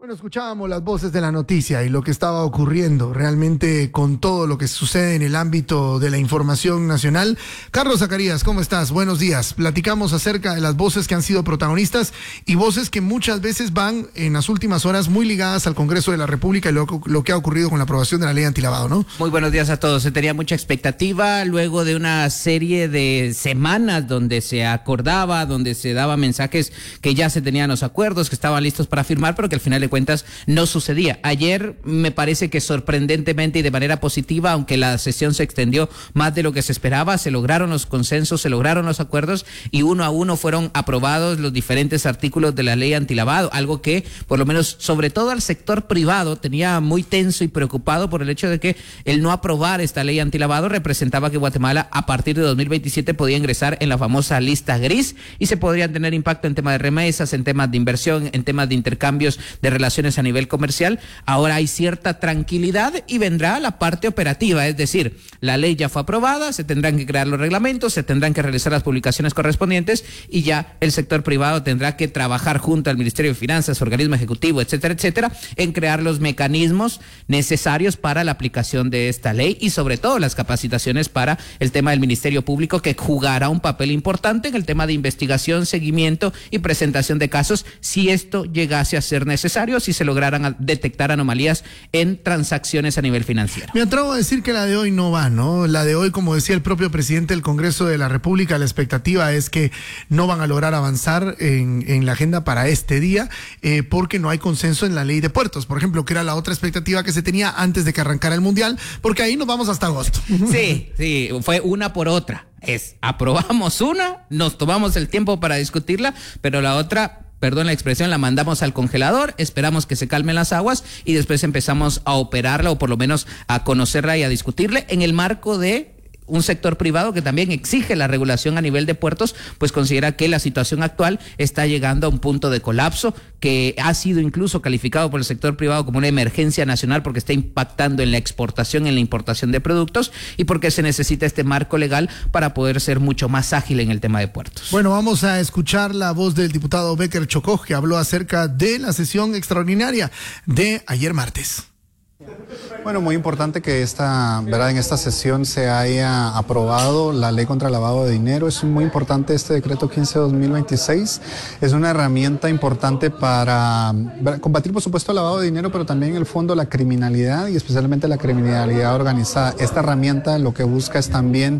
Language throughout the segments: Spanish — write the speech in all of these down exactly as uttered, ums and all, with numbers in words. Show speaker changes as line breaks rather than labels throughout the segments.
Bueno, escuchábamos las voces de la noticia y lo que estaba ocurriendo realmente con todo lo que sucede en el ámbito de la información nacional. Carlos Zacarías, ¿cómo estás? Buenos días. Platicamos acerca de las voces que han sido protagonistas y voces que muchas veces van en las últimas horas muy ligadas al Congreso de la República y lo, lo que ha ocurrido con la aprobación de la ley antilavado, ¿no?
Muy buenos días a todos. Se tenía mucha expectativa luego de una serie de semanas donde se acordaba, donde se daba mensajes que ya se tenían los acuerdos, que estaban listos para firmar, pero que al final de cuentas no sucedía. Ayer me parece que sorprendentemente y de manera positiva, aunque la sesión se extendió más de lo que se esperaba, se lograron los consensos, se lograron los acuerdos y uno a uno fueron aprobados los diferentes artículos de la ley antilavado, algo que por lo menos sobre todo al sector privado tenía muy tenso y preocupado por el hecho de que el no aprobar esta ley antilavado representaba que Guatemala a partir de dos mil veintisiete podía ingresar en la famosa lista gris y se podrían tener impacto en temas de remesas, en temas de inversión, en temas de intercambios de relaciones a nivel comercial. Ahora hay cierta tranquilidad y vendrá la parte operativa, es decir, la ley ya fue aprobada, se tendrán que crear los reglamentos, se tendrán que realizar las publicaciones correspondientes y ya el sector privado tendrá que trabajar junto al Ministerio de Finanzas, organismo ejecutivo, etcétera, etcétera, en crear los mecanismos necesarios para la aplicación de esta ley y sobre todo las capacitaciones para el tema del Ministerio Público, que jugará un papel importante en el tema de investigación, seguimiento y presentación de casos si esto llegase a ser necesario, si se lograran a detectar anomalías en transacciones a nivel financiero.
Me atrevo a decir que la de hoy no va, ¿no? La de hoy, como decía el propio presidente del Congreso de la República, la expectativa es que no van a lograr avanzar en, en la agenda para este día eh, porque no hay consenso en la ley de puertos, por ejemplo, que era la otra expectativa que se tenía antes de que arrancara el Mundial, porque ahí nos vamos hasta agosto.
Sí, sí, fue una por otra. Es, aprobamos una, nos tomamos el tiempo para discutirla, pero la otra, perdón la expresión, la mandamos al congelador, esperamos que se calmen las aguas y después empezamos a operarla o por lo menos a conocerla y a discutirla en el marco de un sector privado que también exige la regulación a nivel de puertos, pues considera que la situación actual está llegando a un punto de colapso que ha sido incluso calificado por el sector privado como una emergencia nacional porque está impactando en la exportación, en la importación de productos y porque se necesita este marco legal para poder ser mucho más ágil en el tema de puertos.
Bueno, vamos a escuchar la voz del diputado Becker Chocó, que habló acerca de la sesión extraordinaria de ayer martes.
Bueno, muy importante que esta, ¿verdad? En esta sesión se haya aprobado la ley contra el lavado de dinero. Es muy importante este decreto quince dos mil veintiséis. Es una herramienta importante para ¿verdad? combatir, por supuesto, el lavado de dinero, pero también en el fondo la criminalidad y especialmente la criminalidad organizada. Esta herramienta lo que busca es también,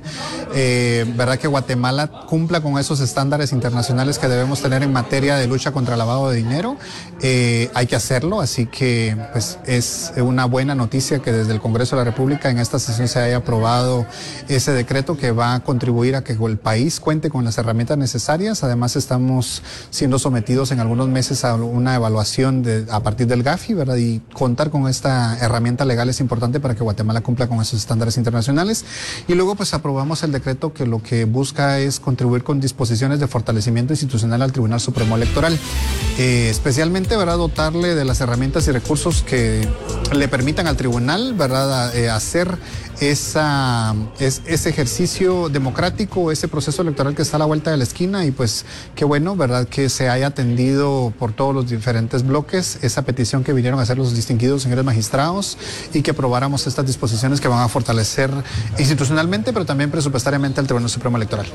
eh, ¿verdad? que Guatemala cumpla con esos estándares internacionales que debemos tener en materia de lucha contra el lavado de dinero. Eh, hay que hacerlo, así que pues es una buena noticia que desde el Congreso de la República en esta sesión se haya aprobado ese decreto que va a contribuir a que el país cuente con las herramientas necesarias. Además estamos siendo sometidos en algunos meses a una evaluación de, a partir del GAFI, ¿verdad? Y contar con esta herramienta legal es importante para que Guatemala cumpla con esos estándares internacionales. Y luego pues aprobamos el decreto que lo que busca es contribuir con disposiciones de fortalecimiento institucional al Tribunal Supremo Electoral. Eh, especialmente, ¿verdad? Dotarle de las herramientas y recursos que le permitan al tribunal, ¿verdad? Eh, hacer esa, es, ese ejercicio democrático, ese proceso electoral que está a la vuelta de la esquina y pues qué bueno, ¿verdad? Que se haya atendido por todos los diferentes bloques esa petición que vinieron a hacer los distinguidos señores magistrados y que aprobáramos estas disposiciones que van a fortalecer institucionalmente, pero también presupuestariamente al Tribunal Supremo Electoral.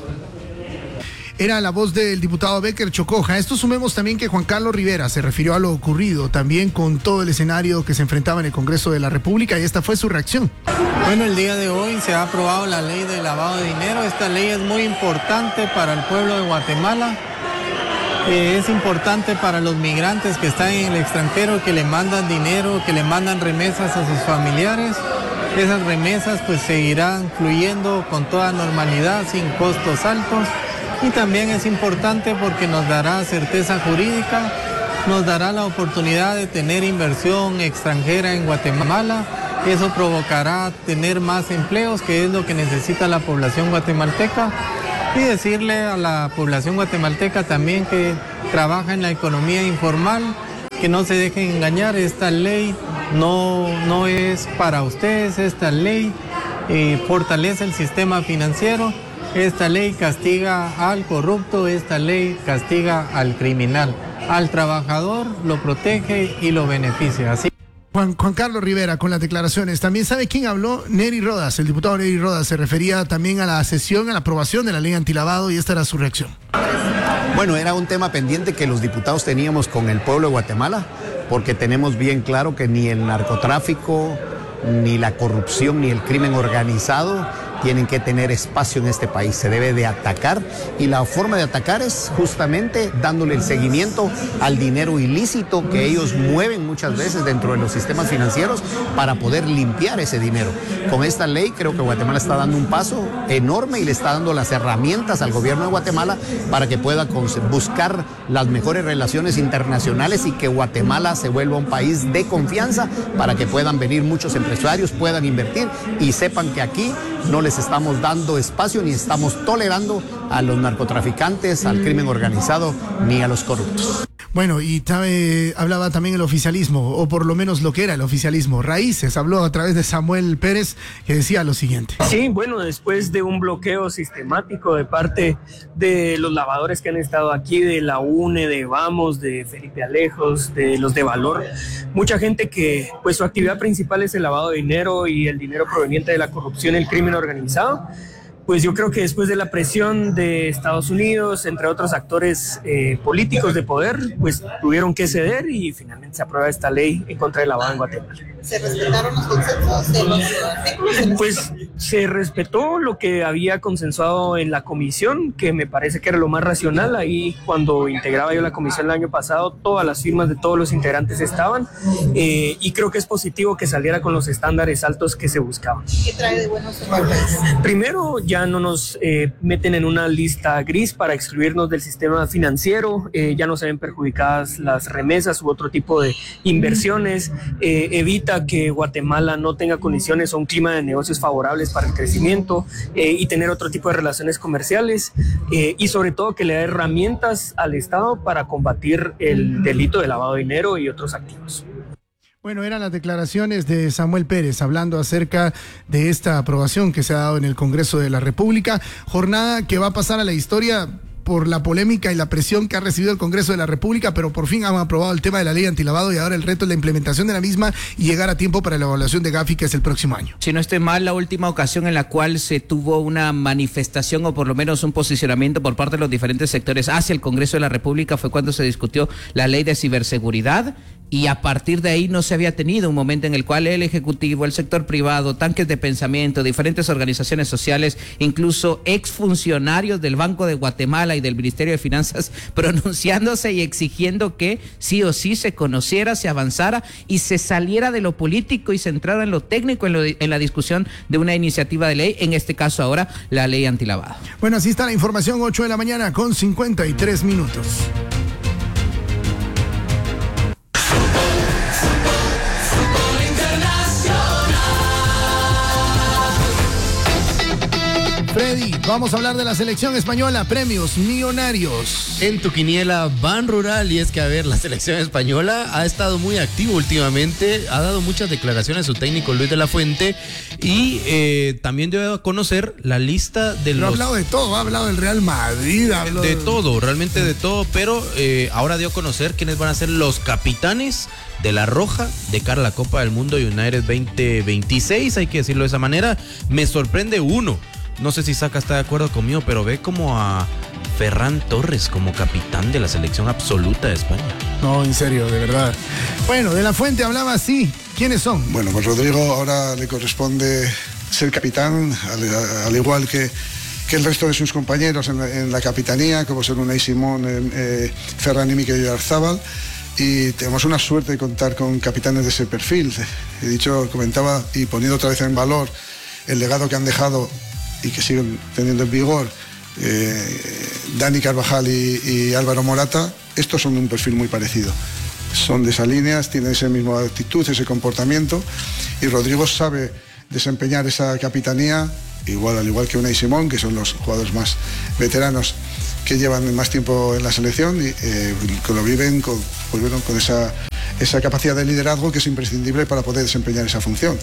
Era la voz del diputado Becker Chocó. A esto sumemos también que Juan Carlos Rivera se refirió a lo ocurrido también con todo el escenario que se enfrentaba en el Congreso de la República y esta fue su reacción.
Bueno, el día de hoy se ha aprobado la ley de lavado de dinero. Esta ley es muy importante para el pueblo de Guatemala. Eh, es importante para los migrantes que están en el extranjero, que le mandan dinero, que le mandan remesas a sus familiares. Esas remesas pues seguirán fluyendo con toda normalidad, sin costos altos. Y también es importante porque nos dará certeza jurídica, nos dará la oportunidad de tener inversión extranjera en Guatemala. Eso provocará tener más empleos, que es lo que necesita la población guatemalteca. Y decirle a la población guatemalteca también que trabaja en la economía informal, que no se dejen engañar. Esta ley no, no es para ustedes, esta ley eh, fortalece el sistema financiero Esta ley castiga al corrupto, esta ley castiga al criminal. Al trabajador lo protege y lo beneficia. Así.
Juan, Juan Carlos Rivera, con las declaraciones. También sabe quién habló, Nery Rodas, el diputado Nery Rodas, se refería también a la sesión, a la aprobación de la ley antilavado, y esta era su reacción.
Bueno, era un tema pendiente que los diputados teníamos con el pueblo de Guatemala, porque tenemos bien claro que ni el narcotráfico, ni la corrupción, ni el crimen organizado tienen que tener espacio en este país. Se debe de atacar, y la forma de atacar es justamente dándole el seguimiento al dinero ilícito que ellos mueven muchas veces dentro de los sistemas financieros para poder limpiar ese dinero. Con esta ley creo que Guatemala está dando un paso enorme y le está dando las herramientas al gobierno de Guatemala para que pueda buscar las mejores relaciones internacionales y que Guatemala se vuelva un país de confianza para que puedan venir muchos empresarios, puedan invertir y sepan que aquí no les estamos dando espacio ni estamos tolerando a los narcotraficantes, al crimen organizado ni a los corruptos.
Bueno, y sabe, hablaba también el oficialismo, o por lo menos lo que era el oficialismo. Raíces habló a través de Samuel Pérez, que decía lo siguiente.
Sí, bueno, después de un bloqueo sistemático de parte de los lavadores que han estado aquí, de la U N E, de Vamos, de Felipe Alejos, de los de Valor, mucha gente que pues su actividad principal es el lavado de dinero y el dinero proveniente de la corrupción y el crimen organizado. Pues yo creo que después de la presión de Estados Unidos, entre otros actores eh, políticos de poder, pues tuvieron que ceder y finalmente se aprueba esta ley en contra del lavado en Guatemala.
¿Se respetaron los consensos de los artículos?
Pues se respetó lo que había consensuado en la comisión, que me parece que era lo más racional. Ahí cuando integraba yo la comisión el año pasado, todas las firmas de todos los integrantes estaban eh, y creo que es positivo que saliera con los estándares altos que se buscaban.
¿Qué trae de buenos para el país?
Primero, ya no nos eh, meten en una lista gris para excluirnos del sistema financiero, eh, ya no se ven perjudicadas las remesas u otro tipo de inversiones, eh, evita que Guatemala no tenga condiciones o un clima de negocios favorables para el crecimiento eh, y tener otro tipo de relaciones comerciales eh, y sobre todo que le da herramientas al Estado para combatir el delito de lavado de dinero y otros activos.
Bueno, eran las declaraciones de Samuel Pérez hablando acerca de esta aprobación que se ha dado en el Congreso de la República, jornada que va a pasar a la historia por la polémica y la presión que ha recibido el Congreso de la República, pero por fin han aprobado el tema de la ley antilavado y ahora el reto es la implementación de la misma y llegar a tiempo para la evaluación de Gafi, que es el próximo año.
Si no estoy mal, la última ocasión en la cual se tuvo una manifestación o por lo menos un posicionamiento por parte de los diferentes sectores hacia el Congreso de la República fue cuando se discutió la ley de ciberseguridad. Y a partir de ahí no se había tenido un momento en el cual el Ejecutivo, el sector privado, tanques de pensamiento, diferentes organizaciones sociales, incluso exfuncionarios del Banco de Guatemala y del Ministerio de Finanzas pronunciándose y exigiendo que sí o sí se conociera, se avanzara y se saliera de lo político y se entrara en lo técnico, en, lo, en la discusión de una iniciativa de ley, en este caso ahora la ley antilavado.
Bueno, así está la información, ocho de la mañana con cincuenta y tres minutos. Freddy, vamos a hablar de la selección española, premios millonarios.
En tu quiniela Ban Rural, y es que a ver, la selección española ha estado muy activa últimamente, ha dado muchas declaraciones su técnico Luis de la Fuente y eh, también dio a conocer la lista de
pero
los...
Ha hablado de todo, ha hablado del Real Madrid, ha hablado
de, de
de
todo, realmente de todo, pero eh, ahora dio a conocer quiénes van a ser los capitanes de la Roja de cara a la Copa del Mundo United veinte veintiséis, hay que decirlo de esa manera. Me sorprende uno. No sé si Saca está de acuerdo conmigo, pero ve como a Ferran Torres como capitán de la selección absoluta de España.
No, en serio, de verdad. Bueno, de la Fuente hablaba así. ¿Quiénes son?
Bueno, pues Rodrigo ahora le corresponde ser capitán, al, al igual que, que el resto de sus compañeros en la, en la capitanía, como son Unai Simón, eh, Ferran y Mikel Oyarzábal. Y tenemos una suerte de contar con capitanes de ese perfil. He dicho, comentaba y poniendo otra vez en valor el legado que han dejado y que siguen teniendo en vigor eh, Dani Carvajal y, y Álvaro Morata. Estos son de un perfil muy parecido, son de esa línea, tienen esa misma actitud, ese comportamiento, y Rodrigo sabe desempeñar esa capitanía igual, al igual que Unai Simón, que son los jugadores más veteranos que llevan más tiempo en la selección y eh, que lo viven con, pues bueno, con esa, esa capacidad de liderazgo que es imprescindible para poder desempeñar esa función.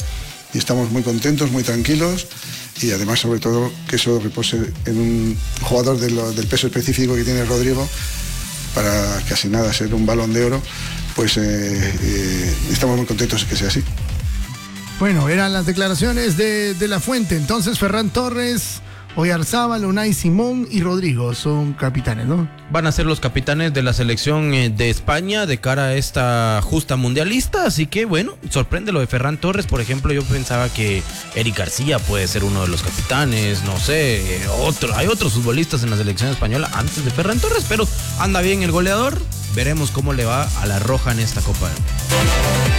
y estamos muy contentos, muy tranquilos, y además sobre todo que eso repose en un jugador de lo, del peso específico que tiene Rodrigo, para casi nada ser un Balón de Oro, pues eh, eh, estamos muy contentos de que sea así.
Bueno, eran las declaraciones de, de La Fuente. Entonces, Ferran Torres, Oyarzábal, Unai Simón y Rodrigo son capitanes, ¿no?
Van a ser los capitanes de la selección de España de cara a esta justa mundialista, así que bueno, sorprende lo de Ferran Torres. Por ejemplo, yo pensaba que Eric García puede ser uno de los capitanes, no sé, otro, hay otros futbolistas en la selección española antes de Ferran Torres, pero anda bien el goleador. Veremos cómo le va a la Roja en esta Copa del Mundo.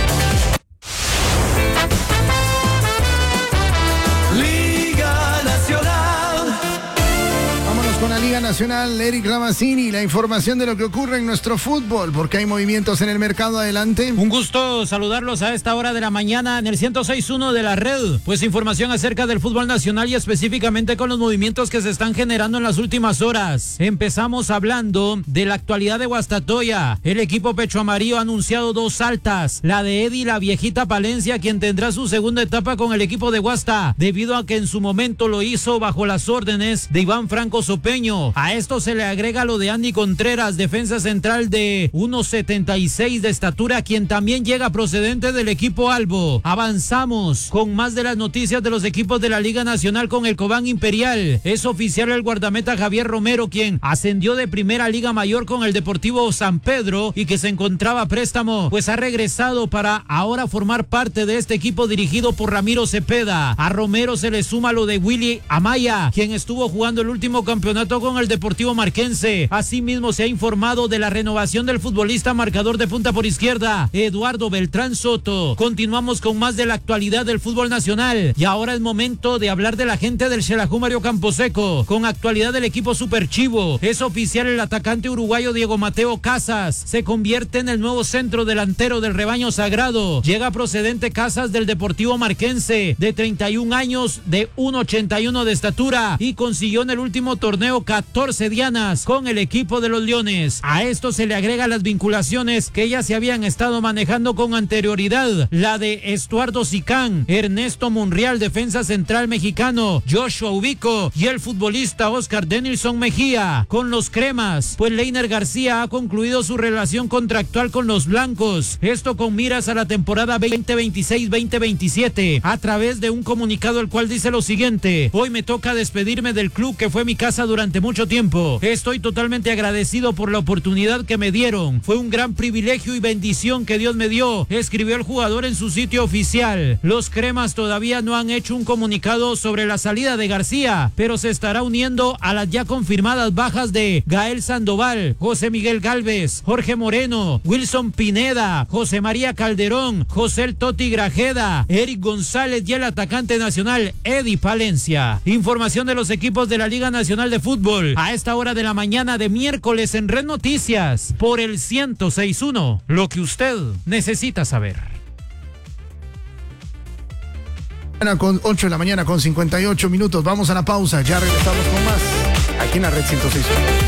Con la Liga Nacional, Eric Ramazzini, la información de lo que ocurre en nuestro fútbol, porque hay movimientos en el mercado. Adelante.
Un gusto saludarlos a esta hora de la mañana en el ciento seis punto uno de la red. Pues información acerca del fútbol nacional y específicamente con los movimientos que se están generando en las últimas horas. Empezamos hablando de la actualidad de Guastatoya. El equipo Pecho Amarillo ha anunciado dos altas, la de Eddie la Viejita Palencia, quien tendrá su segunda etapa con el equipo de Guasta, debido a que en su momento lo hizo bajo las órdenes de Iván Franco Sopeño. A esto se le agrega lo de Andy Contreras, defensa central de uno setenta y seis de estatura, quien también llega procedente del equipo Albo. Avanzamos con más de las noticias de los equipos de la Liga Nacional con el Cobán Imperial. Es oficial el guardameta Javier Romero, quien ascendió de Primera Liga Mayor con el Deportivo San Pedro y que se encontraba a préstamo, pues ha regresado para ahora formar parte de este equipo dirigido por Ramiro Cepeda. A Romero se le suma lo de Willy Amaya, quien estuvo jugando el último campeonato con el Deportivo Marquense. Asimismo, se ha informado de la renovación del futbolista marcador de punta por izquierda, Eduardo Beltrán Soto. Continuamos con más de la actualidad del fútbol nacional y ahora es momento de hablar de la gente del Xelajú Mario Camposeco, con actualidad del equipo Super Chivo. Es oficial, el atacante uruguayo Diego Mateo Casas se convierte en el nuevo centro delantero del rebaño sagrado. Llega procedente Casas del Deportivo Marquense, de treinta y un años, de uno ochenta y uno de estatura, y consiguió en el último torneo catorce dianas con el equipo de los Leones. A esto se le agrega las vinculaciones que ya se habían estado manejando con anterioridad, la de Estuardo Sicán, Ernesto Monreal, defensa central mexicano, Joshua Ubico y el futbolista Oscar Denilson Mejía. Con los cremas, pues Leiner García ha concluido su relación contractual con los blancos, esto con miras a la temporada veinte veintiséis veinte veintisiete, a través de un comunicado el cual dice lo siguiente: hoy me toca despedirme del club que fue mi casa durante durante mucho tiempo. Estoy totalmente agradecido por la oportunidad que me dieron. Fue un gran privilegio y bendición que Dios me dio, escribió el jugador en su sitio oficial. Los cremas todavía no han hecho un comunicado sobre la salida de García, pero se estará uniendo a las ya confirmadas bajas de Gael Sandoval, José Miguel Galvez, Jorge Moreno, Wilson Pineda, José María Calderón, José El Toti Grajeda, Eric González y el atacante nacional Eddie Palencia. Información de los equipos de la Liga Nacional de Fútbol a esta hora de la mañana de miércoles en Red Noticias por el ciento seis punto uno, lo que usted necesita saber.
Con ocho de la mañana con cincuenta y ocho minutos, vamos a la pausa, ya regresamos con más aquí en la Red ciento seis punto uno.